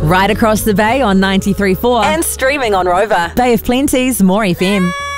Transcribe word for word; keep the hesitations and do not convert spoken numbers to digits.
Right across the bay on ninety-three point four and streaming on Rover. Bay of Plenty's More F M.